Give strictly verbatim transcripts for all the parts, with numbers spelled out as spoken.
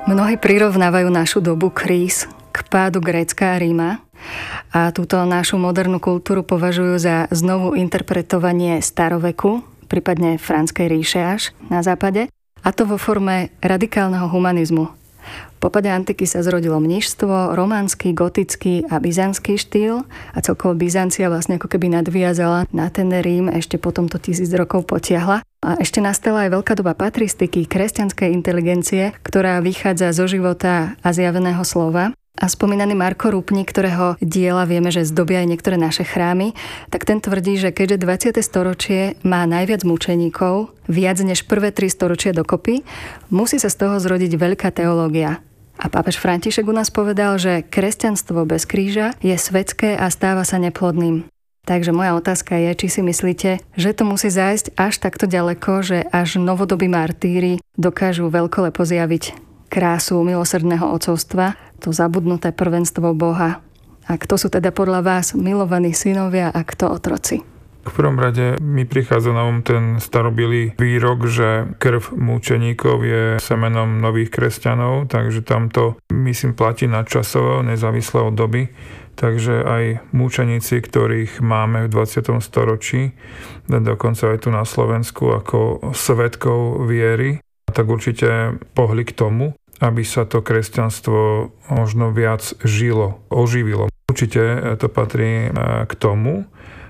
Mnohí prirovnávajú našu dobu kríz k pádu Grécka a Ríma a túto našu modernú kultúru považujú za znovu interpretovanie staroveku, prípadne Franskej ríše až na západe, a to vo forme radikálneho humanizmu. Po páde antiky sa zrodilo mníšstvo, románsky, gotický a byzantský štýl a celkovo Byzancia vlastne ako keby nadviazala na ten Rím, ešte potom to tisíc rokov potiahla. A ešte nastala aj veľká doba patristiky, kresťanskej inteligencie, ktorá vychádza zo života a zjaveného slova. A spomínaný Marko Rupnik, ktorého diela vieme, že zdobia aj niektoré naše chrámy, tak ten tvrdí, že keďže dvadsiate storočie má najviac mučeníkov, viac než prvé tri storočia dokopy, musí sa z toho zrodiť veľká teológia. A pápež František u nás povedal, že kresťanstvo bez kríža je svetské a stáva sa neplodným. Takže moja otázka je, či si myslíte, že to musí zájsť až takto ďaleko, že až novodobí martíri dokážu veľkolepo zjaviť krásu milosrdného otcovstva, to zabudnuté prvenstvo Boha. A kto sú teda podľa vás milovaní synovia a kto otroci? V prvom rade mi prichádza na um ten starobilý výrok, že krv múčeníkov je semenom nových kresťanov, takže tamto, myslím, platí nadčasovo, nezávisle od doby. Takže aj múčeníci, ktorých máme v dvadsiatom storočí, dokonca aj tu na Slovensku ako svedkov viery, tak určite pohli k tomu, aby sa to kresťanstvo možno viac žilo, oživilo. Určite to patrí k tomu.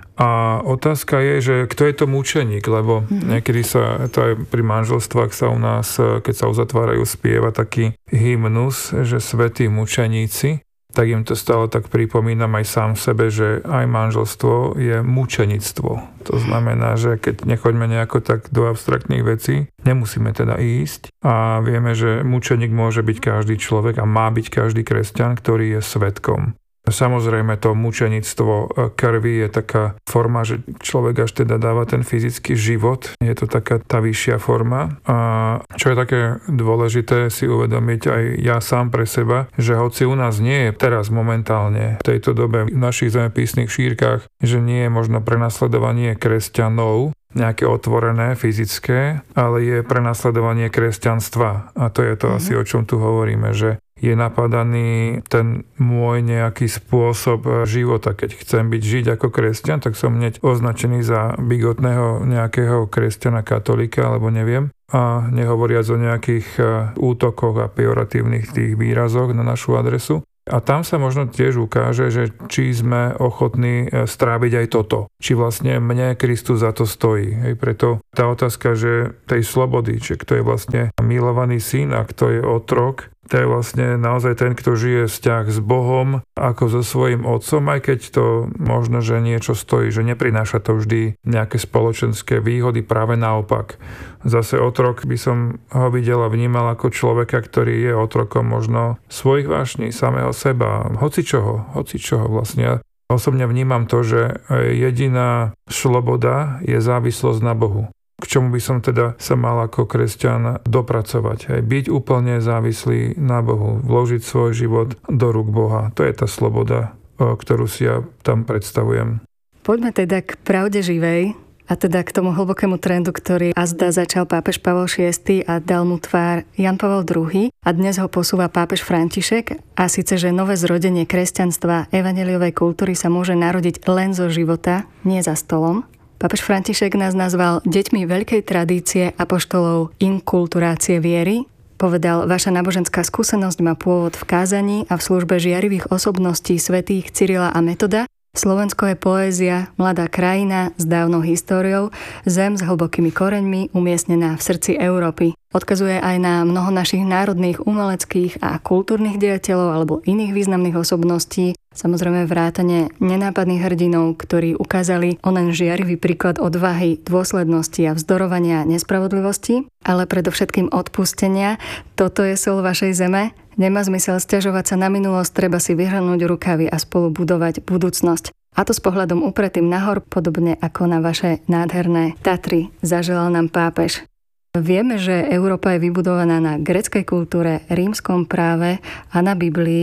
A otázka je, že kto je to mučeník, lebo niekedy sa, to aj pri manželstvách sa u nás, keď sa uzatvárajú, spieva taký hymnus, že svätí mučeníci, tak im to stále tak pripomínam aj sám sebe, že aj manželstvo je mučenictvo. To znamená, že keď nechoďme nejako tak do abstraktných vecí, nemusíme teda ísť a vieme, že mučeník môže byť každý človek a má byť každý kresťan, ktorý je svedkom. Samozrejme, to mučenictvo krvi je taká forma, že človek až teda dáva ten fyzický život. Je to taká tá vyššia forma. A čo je také dôležité si uvedomiť aj ja sám pre seba, že hoci u nás nie je teraz momentálne v tejto dobe v našich zemepisných šírkach, že nie je možno prenasledovanie kresťanov, nejaké otvorené, fyzické, ale je prenasledovanie kresťanstva. A to je to mm-hmm. asi, o čom tu hovoríme, že je napadaný ten môj nejaký spôsob života. Keď chcem byť žiť ako kresťan, tak som hneď označený za bigotného nejakého kresťana katolíka, alebo neviem. A nehovoriac o nejakých útokoch a pejoratívnych tých výrazoch na našu adresu. A tam sa možno tiež ukáže, že či sme ochotní stráviť aj toto. Či vlastne mne Kristus za to stojí. Hej, preto tá otázka, že tej slobody, či kto je vlastne milovaný syn a kto je otrok, to je vlastne naozaj ten, kto žije vzťah s Bohom ako so svojím otcom, aj keď to možno, že niečo stojí, že neprináša to vždy nejaké spoločenské výhody, práve naopak. Zase otrok by som ho videl a vnímal ako človeka, ktorý je otrokom možno svojich vášní, samého seba, hocičoho, hocičoho vlastne. Ja osobne vnímam to, že jediná sloboda je závislosť na Bohu. K čomu by som teda sa mal ako kresťan dopracovať. Hej. Byť úplne závislý na Bohu, vložiť svoj život do rúk Boha. To je tá sloboda, ktorú si ja tam predstavujem. Poďme teda k pravde živej a teda k tomu hlbokému trendu, ktorý azda začal pápež Pavol šiesty a dal mu tvár Jan Pavel druhý a dnes ho posúva pápež František, a síce, že nové zrodenie kresťanstva, evanjeliovej kultúry sa môže narodiť len zo života, nie za stolom. Pápež František nás nazval deťmi veľkej tradície apoštolov inkulturácie viery. Povedal, vaša náboženská skúsenosť má pôvod v kázaní a v službe žiarivých osobností svätých Cyrila a Metoda. Slovensko je poézia, mladá krajina s dávnou históriou, zem s hlbokými koreňmi, umiestnená v srdci Európy. Odkazuje aj na mnoho našich národných, umeleckých a kultúrnych dejateľov alebo iných významných osobností. Samozrejme vrátane nenápadných hrdinov, ktorí ukázali onen žiarivý príklad odvahy, dôslednosti a vzdorovania nespravodlivosti, ale predovšetkým odpustenia. Toto je sol vašej zeme. Nemá zmysel sťažovať sa na minulosť, treba si vyhrnúť rukavy a spolu budovať budúcnosť. A to s pohľadom upretým nahor, podobne ako na vaše nádherné Tatry, zaželal nám pápež. Vieme, že Európa je vybudovaná na gréckej kultúre, rímskom práve a na Biblii.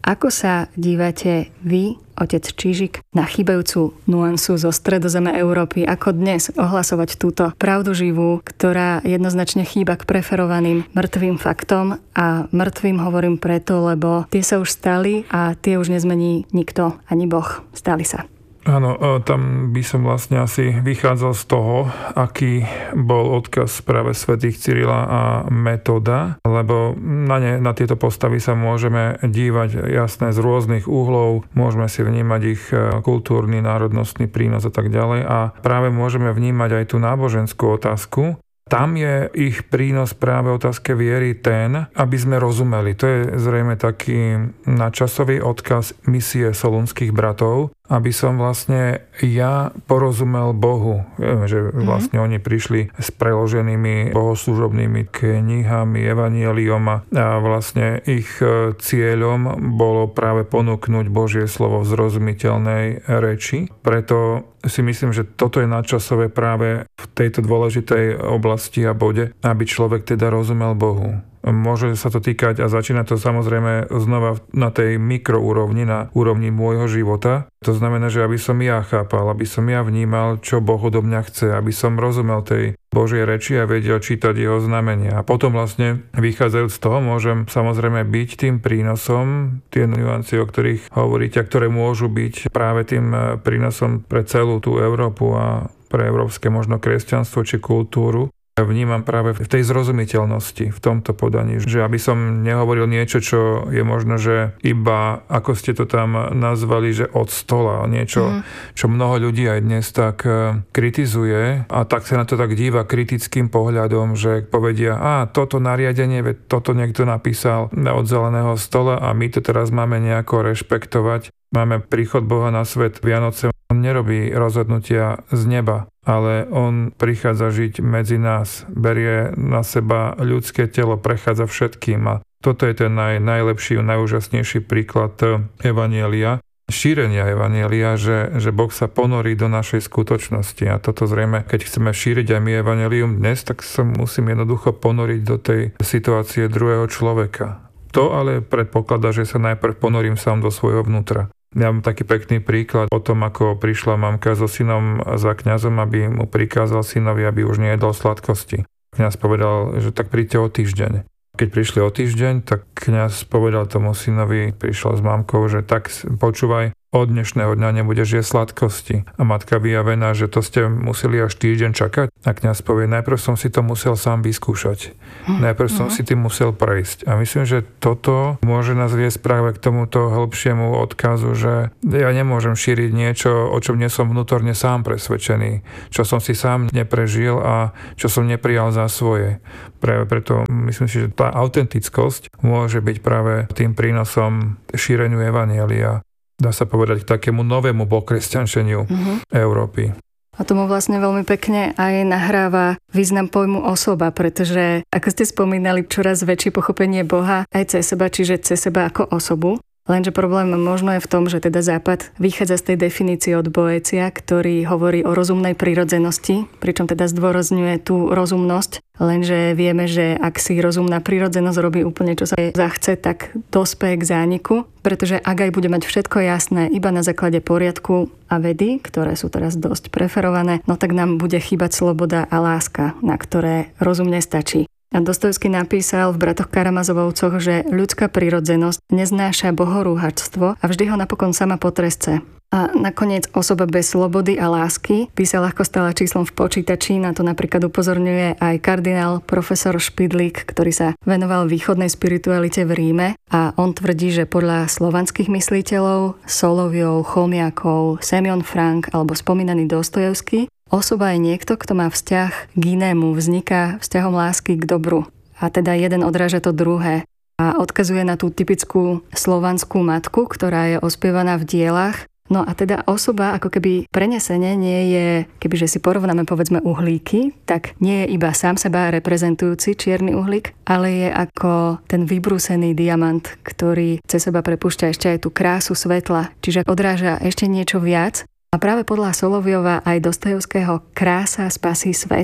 Ako sa dívate vy, otec Čižik, na chýbajúcu nuansu zo stredozeme Európy? Ako dnes ohlasovať túto pravdu živú, ktorá jednoznačne chýba k preferovaným mŕtvým faktom? A mŕtvým hovorím preto, lebo tie sa už stali a tie už nezmení nikto, ani Boh. Stali sa. Áno, tam by som vlastne asi vychádzal z toho, aký bol odkaz práve svätých Cyrila a Metoda, lebo na, ne, na tieto postavy sa môžeme dívať jasné z rôznych uhlov, môžeme si vnímať ich kultúrny, národnostný prínos a tak ďalej a práve môžeme vnímať aj tú náboženskú otázku. Tam je ich prínos práve otázke viery ten, aby sme rozumeli. To je zrejme taký nadčasový odkaz misie solunských bratov, aby som vlastne ja porozumel Bohu. Vieme, že vlastne mm. oni prišli s preloženými bohoslužobnými knihami, evanieliom a vlastne ich cieľom bolo práve ponúknuť Božie slovo v zrozumiteľnej reči. Preto si myslím, že toto je nadčasové práve v tejto dôležitej oblasti a bode, aby človek teda rozumel Bohu. Môže sa to týkať a začína to samozrejme znova na tej mikroúrovni, na úrovni môjho života. To znamená, že aby som ja chápal, aby som ja vnímal, čo Boh odo mňa chce, aby som rozumel tej Božej reči a vedel čítať jeho znamenia. A potom vlastne vychádzajúc z toho môžem samozrejme byť tým prínosom, tie nuancy, o ktorých hovoríte, ktoré môžu byť práve tým prínosom pre celú tú Európu a pre európske možno kresťanstvo či kultúru. Vnímam práve v tej zrozumiteľnosti, v tomto podaní, že aby som nehovoril niečo, čo je možno, že iba, ako ste to tam nazvali, že od stola, niečo, mm. čo mnoho ľudí aj dnes tak kritizuje a tak sa na to tak díva kritickým pohľadom, že povedia, a toto nariadenie, veď toto niekto napísal od zeleného stola a my to teraz máme nejako rešpektovať. Máme príchod Boha na svet, Vianoce, on nerobí rozhodnutia z neba, ale on prichádza žiť medzi nás, berie na seba ľudské telo, prechádza všetkým a toto je ten naj, najlepší, najúžasnejší príklad evanjelia, šírenia evanjelia, že, že Boh sa ponorí do našej skutočnosti a toto zrejme, keď chceme šíriť aj my evanjelium dnes, tak sa musím jednoducho ponoriť do tej situácie druhého človeka. To ale predpokladá, že sa najprv ponorím sám do svojho vnútra. Ja mám taký pekný príklad o tom, ako prišla mamka so synom za kňazom, aby mu prikázal synovi, aby už nejedol sladkosti. Kňaz povedal, že tak príďte o týždeň. Keď prišli o týždeň, tak kňaz povedal tomu synovi, prišiel s mamkou, že tak počúvaj, od dnešného dňa nebudeš jesť sladkosti. A matka vyjavená, že to ste museli až týždeň čakať. A kňaz povie, najprv som si to musel sám vyskúšať. Najprv som si tým musel prejsť. A myslím, že toto môže nás viesť práve k tomuto hĺbšiemu odkazu, že ja nemôžem šíriť niečo, o čom nie som vnútorne sám presvedčený, čo som si sám neprežil a čo som neprijal za svoje. Práve preto myslím si, že tá autentickosť môže byť práve tým prínosom šíreniu evanjelia. Dá sa povedať k takému novému pokresťančeniu uh-huh. Európy. A tomu vlastne veľmi pekne aj nahráva význam pojmu osoba, pretože, ako ste spomínali, čoraz väčšie pochopenie Boha aj cez seba, čiže cez seba ako osobu. Lenže problém možno je v tom, že teda Západ vychádza z tej definície od Boécia, ktorý hovorí o rozumnej prirodzenosti, pričom teda zdôrazňuje tú rozumnosť, lenže vieme, že ak si rozumná prirodzenosť robí úplne, čo sa zachce, tak dospeje k zániku, pretože ak aj bude mať všetko jasné iba na základe poriadku a vedy, ktoré sú teraz dosť preferované, no tak nám bude chýbať sloboda a láska, na ktoré rozumne stačí. A Dostojevský napísal v Bratoch Karamazovovcoch, že ľudská prirodzenosť neznáša bohorúhačstvo a vždy ho napokon sama potresce. A nakoniec osoba bez slobody a lásky by sa ľahko stala číslom v počítači, na to napríklad upozorňuje aj kardinál profesor Špidlík, ktorý sa venoval východnej spiritualite v Ríme a on tvrdí, že podľa slovanských mysliteľov, Soloviov, Chomiakov, Semyon Frank alebo spomínaný Dostojevský, osoba je niekto, kto má vzťah k inému, vzniká vzťahom lásky k dobru. A teda jeden odráža to druhé. A odkazuje na tú typickú slovanskú matku, ktorá je ospievaná v dielach. No a teda osoba ako keby prenesenie nie je, kebyže si porovnáme povedzme uhlíky, tak nie je iba sám seba reprezentujúci čierny uhlík, ale je ako ten vybrúsený diamant, ktorý cez seba prepúšťa ešte aj tú krásu svetla, čiže odráža ešte niečo viac. A práve podľa Soloviova aj Dostojevského krása spasí svet.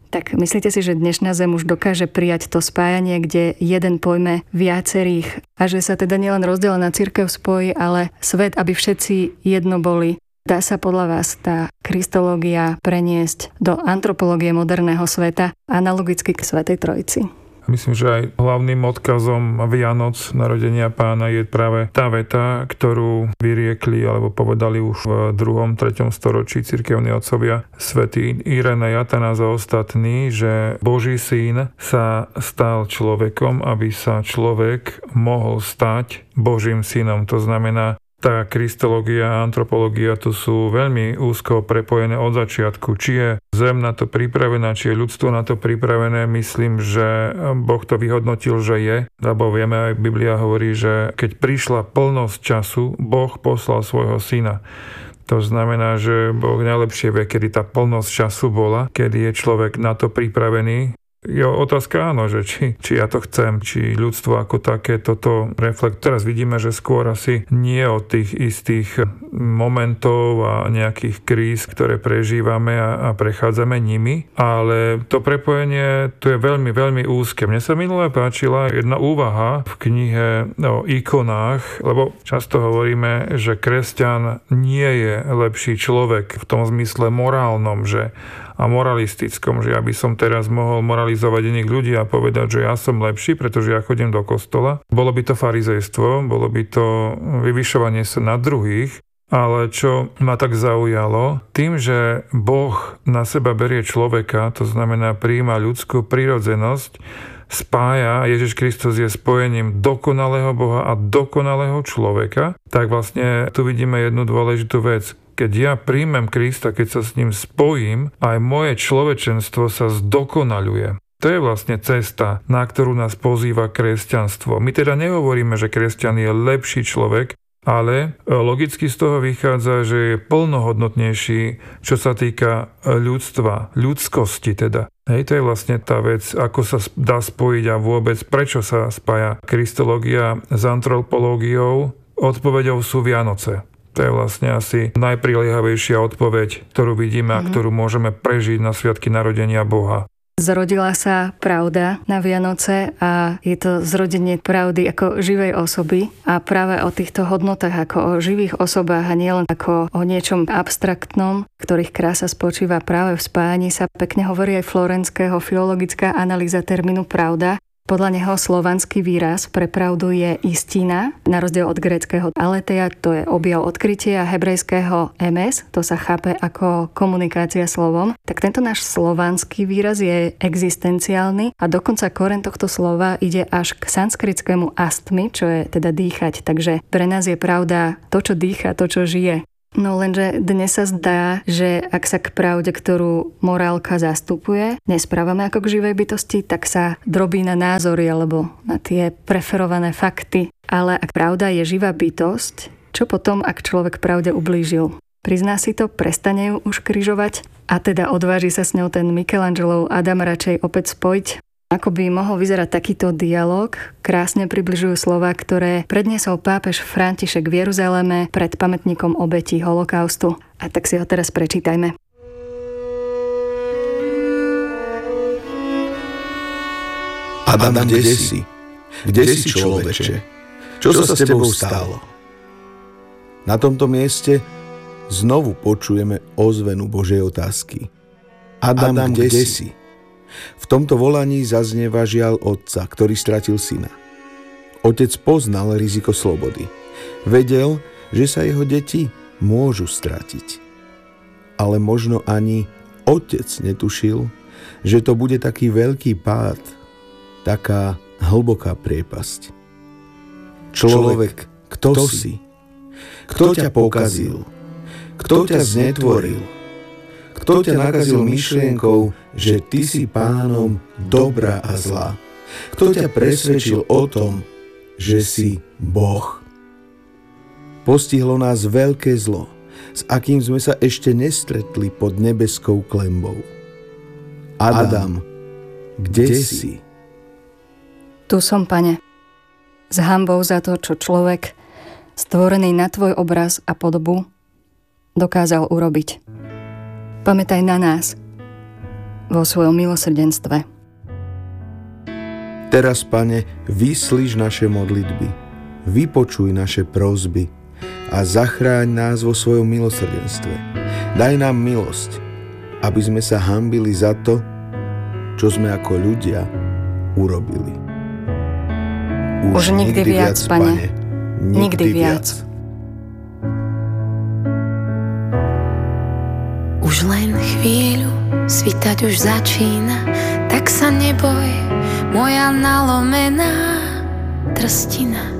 Tak myslíte si, že dnešná zem už dokáže prijať to spájanie, kde jeden pojme viacerých a že sa teda nielen rozdelená cirkev spojí, ale svet, aby všetci jedno boli? Dá sa podľa vás tá kristológia preniesť do antropológie moderného sveta analogicky k Svätej Trojici? Myslím, že aj hlavným odkazom Vianoc, narodenia Pána, je práve tá veta, ktorú vyriekli alebo povedali už v druhom treťom storočí cirkevní otcovia svätý Irenej, Atanás a ostatní, že Boží syn sa stal človekom, aby sa človek mohol stať Božím synom. To znamená, tá kristológia a antropológia tu sú veľmi úzko prepojené od začiatku. Či je zem na to pripravená, či je ľudstvo na to pripravené, myslím, že Boh to vyhodnotil, že je. Lebo vieme, aj Biblia hovorí, že keď prišla plnosť času, Boh poslal svojho syna. To znamená, že Boh najlepšie vie, kedy tá plnosť času bola, kedy je človek na to pripravený. Je otázka áno, že či, či ja to chcem, či ľudstvo ako také toto reflekt. Teraz vidíme, že skôr asi nie od tých istých momentov a nejakých kríz, ktoré prežívame a, a prechádzame nimi, ale to prepojenie tu je veľmi, veľmi úzke. Mne sa minule páčila jedna úvaha v knihe o ikonách, lebo často hovoríme, že kresťan nie je lepší človek v tom zmysle morálnom, že a moralistickom, že ja by som teraz mohol moralizovať iných ľudí a povedať, že ja som lepší, pretože ja chodím do kostola. Bolo by to farizejstvo, bolo by to vyvyšovanie sa na druhých, ale čo ma tak zaujalo, tým, že Boh na seba berie človeka, to znamená prijíma ľudskú prirodzenosť, spája, Ježiš Kristus je spojením dokonalého Boha a dokonalého človeka, tak vlastne tu vidíme jednu dôležitú vec. Keď ja príjmem Krista, keď sa s ním spojím, aj moje človečenstvo sa zdokonaľuje. To je vlastne cesta, na ktorú nás pozýva kresťanstvo. My teda nehovoríme, že kresťan je lepší človek, ale logicky z toho vychádza, že je plnohodnotnejší, čo sa týka ľudstva, ľudskosti teda. Hej, to je vlastne tá vec, ako sa dá spojiť a vôbec prečo sa spája kristológia s antropológiou. Odpoveďou sú Vianoce. To je vlastne asi najpriliehavejšia odpoveď, ktorú vidíme a ktorú môžeme prežiť na sviatky narodenia Boha. Zrodila sa pravda na Vianoce a je to zrodenie pravdy ako živej osoby a práve o týchto hodnotách ako o živých osobách a nielen ako o niečom abstraktnom, ktorých krása spočíva práve v spájaní, sa pekne hovorí aj florenského filologická analýza termínu pravda. Podľa neho slovanský výraz pre pravdu je istina, na rozdiel od gréckeho aletheia, to je objav odkrytie, a hebrejského emes, to sa chápe ako komunikácia slovom. Tak tento náš slovanský výraz je existenciálny a dokonca koreň tohto slova ide až k sanskritskému astmi, čo je teda dýchať. Takže pre nás je pravda to, čo dýcha, to, čo žije. No lenže dnes sa zdá, že ak sa k pravde, ktorú morálka zastupuje, nesprávame ako k živej bytosti, tak sa drobí na názory alebo na tie preferované fakty. Ale ak pravda je živá bytosť, čo potom, ak človek pravde ublížil? Prizná si to, prestane ju už križovať a teda odváži sa s ňou ten Michelangelov Adam radšej opäť spojiť? Ako by mohol vyzerať takýto dialog, krásne približujú slová, ktoré predniesol pápež František v Jeruzaleme pred pamätníkom obetí holokaustu. A tak si ho teraz prečítajme. Adam, kde si? Kde si, človeče? Čo sa s tebou stalo? Na tomto mieste znovu počujeme ozvenu Božej otázky. Adam, Adam kde, kde si? V tomto volaní zaznieva žiaľ otca, ktorý stratil syna. Otec poznal riziko slobody. Vedel, že sa jeho deti môžu stratiť. Ale možno ani otec netušil, že to bude taký veľký pád, taká hlboká priepasť. Človek, kto si? Kto ťa pokazil? Kto ťa znetvoril? Kto ťa nakazil myšlienkou, že ty si pánom dobra a zla? Kto ťa presvedčil o tom, že si Boh? Postihlo nás veľké zlo, s akým sme sa ešte nestretli pod nebeskou klenbou. Adam, kde si? Tu som, Pane, s hanbou za to, čo človek, stvorený na tvoj obraz a podobu, dokázal urobiť. Pamätaj na nás. vo svojom milosrdenstve. Teraz, Pane, vyslíš naše modlitby, vypočuj naše prosby a zachráň nás vo svojom milosrdenstve. Daj nám milosť, aby sme sa hanbili za to, čo sme ako ľudia urobili. Už, Už nikdy, nikdy viac, viac, Pane, nikdy, nikdy viac. viac. Už len chvíľu, svítať už začína, tak sa neboj, moja nalomená trstina.